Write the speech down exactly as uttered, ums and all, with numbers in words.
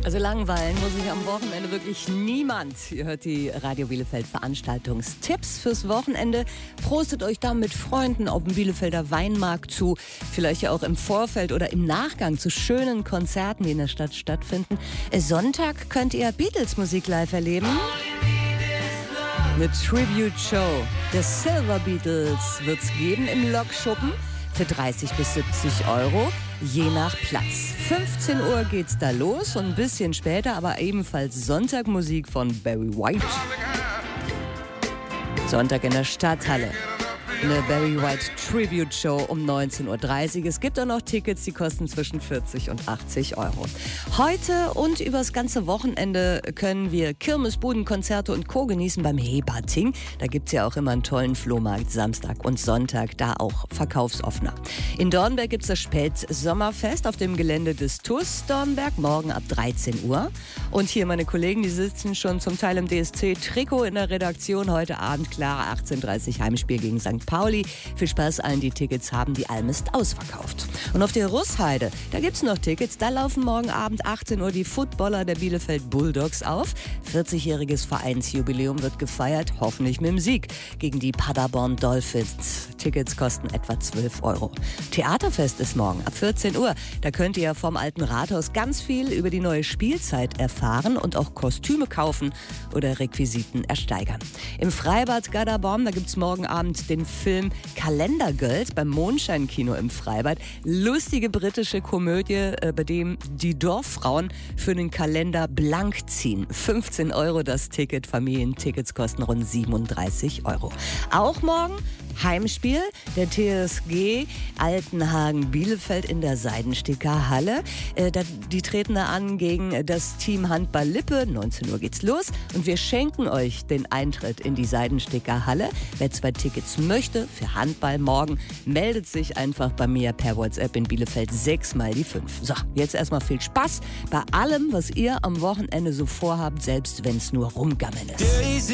Also langweilen muss sich am Wochenende wirklich niemand. Ihr hört die Radio Bielefeld Veranstaltungstipps fürs Wochenende. Prostet euch da mit Freunden auf dem Bielefelder Weinmarkt zu. Vielleicht ja auch im Vorfeld oder im Nachgang zu schönen Konzerten, die in der Stadt stattfinden. Sonntag könnt ihr Beatles-Musik live erleben. Eine Tribute-Show der Silver Beatles wird's geben im Lokschuppen für dreißig bis siebzig Euro. Je nach Platz. fünfzehn Uhr geht's da los und ein bisschen später aber ebenfalls Sonntagmusik von Barry White. Sonntag in der Stadthalle. Eine Barry White Tribute Show um neunzehn Uhr dreißig. Es gibt auch noch Tickets, die kosten zwischen vierzig und achtzig Euro. Heute und übers ganze Wochenende können wir Kirmesbuden, Konzerte und Co. genießen beim Hebating. Da gibt's ja auch immer einen tollen Flohmarkt, Samstag und Sonntag, da auch verkaufsoffener. In Dornberg gibt's das Spätsommerfest auf dem Gelände des T U S Dornberg, morgen ab dreizehn Uhr. Und hier meine Kollegen, die sitzen schon zum Teil im D S C-Trikot in der Redaktion. Heute Abend, klar, achtzehn Uhr dreißig Heimspiel gegen Sankt Pauli. Viel Spaß allen, die Tickets haben. Die Alm ist ausverkauft. Und auf der Russheide, da gibt's noch Tickets. Da laufen morgen Abend achtzehn Uhr die Footballer der Bielefeld Bulldogs auf. vierzigjähriges Vereinsjubiläum wird gefeiert, hoffentlich mit dem Sieg gegen die Paderborn Dolphins. Tickets kosten etwa zwölf Euro. Theaterfest ist morgen ab vierzehn Uhr. Da könnt ihr vom Alten Rathaus ganz viel über die neue Spielzeit erfahren und auch Kostüme kaufen oder Requisiten ersteigern. Im Freibad Gaderbaum, da gibt's morgen Abend den Film Kalendergirls beim Mondscheinkino im Freibad. Lustige britische Komödie, äh, bei dem die Dorffrauen für den Kalender blank ziehen. fünfzehn Euro das Ticket, Familientickets kosten rund siebenunddreißig Euro. Auch morgen Heimspiel der T S G Altenhagen-Bielefeld in der Seidensticker Halle. Äh, da, die treten da an gegen das Team Handball Lippe. neunzehn Uhr geht's los und wir schenken euch den Eintritt in die Seidensticker Halle. Wer zwei Tickets möchte für Handball morgen, meldet sich einfach bei mir per WhatsApp in Bielefeld sechs mal die fünf. So, jetzt erstmal viel Spaß bei allem, was ihr am Wochenende so vorhabt, selbst wenn es nur rumgammeln ist.